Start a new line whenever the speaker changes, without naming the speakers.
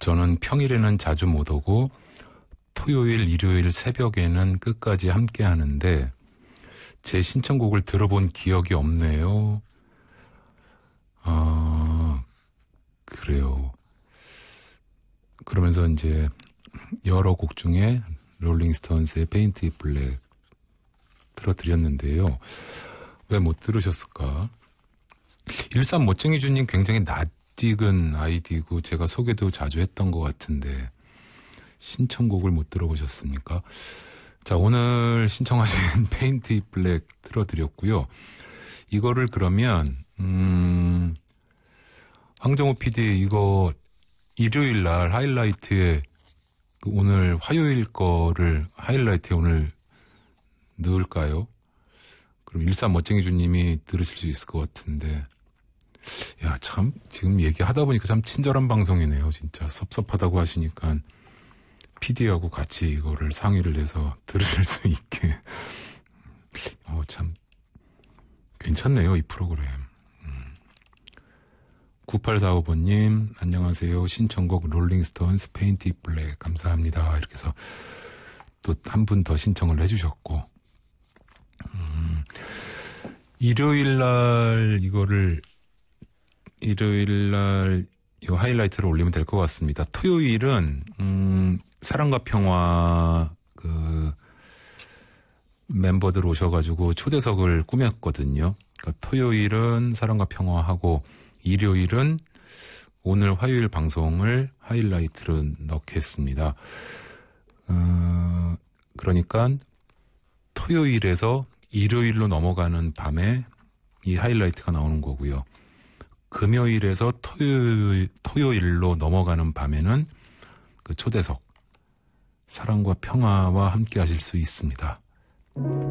저는 평일에는 자주 못 오고 토요일, 일요일 새벽에는 끝까지 함께 하는데 제 신청곡을 들어본 기억이 없네요. 그래요. 그러면서 이제 여러 곡 중에 롤링스톤스의 페인트 잇 블랙 들어드렸는데요. 왜 못 들으셨을까? 13 멋쟁이 주님 굉장히 낯익은 아이디고 제가 소개도 자주 했던 것 같은데 신청곡을 못 들어보셨습니까? 자, 오늘 신청하신 페인트 잇 블랙 들어드렸고요. 이거를 그러면 황정호 PD 이거 일요일 날 하이라이트에 오늘 화요일 거를 하이라이트에 오늘 넣을까요? 그럼 13 멋쟁이 주님이 들으실 수 있을 것 같은데 야, 참 지금 얘기하다 보니까 참 친절한 방송이네요. 진짜 섭섭하다고 하시니까 PD하고 같이 이거를 상의를 해서 들으실 수 있게 참 괜찮네요, 이 프로그램. 9845번님 안녕하세요. 신청곡 롤링스톤스 페인트 잇 블랙 감사합니다. 이렇게 해서 또 한 분 더 신청을 해주셨고 일요일날 이 하이라이트를 올리면 될 것 같습니다. 토요일은 사랑과 평화 멤버들 오셔가지고 초대석을 꾸몄거든요. 그러니까 토요일은 사랑과 평화하고 일요일은 오늘 화요일 방송을 하이라이트로 넣겠습니다. 그러니까 토요일에서 일요일로 넘어가는 밤에 이 하이라이트가 나오는 거고요. 금요일에서 토요일로 넘어가는 밤에는 그 초대석 사랑과 평화와 함께 하실 수 있습니다.